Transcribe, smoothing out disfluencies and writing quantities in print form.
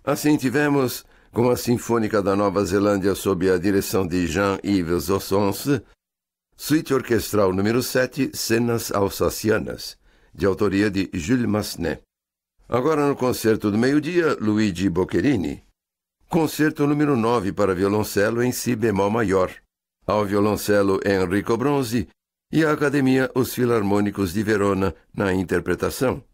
Assim tivemos, com a Sinfônica da Nova Zelândia sob a direção de Jean-Yves Ossonce, Suíte Orquestral número 7, Cenas Alsacianas, de autoria de Jules Massenet. Agora no concerto do meio-dia, Luigi Boccherini. Concerto número 9 para violoncelo em si bemol maior. Ao violoncelo Enrico Bronzi e à Academia Os Filarmônicos de Verona na interpretação.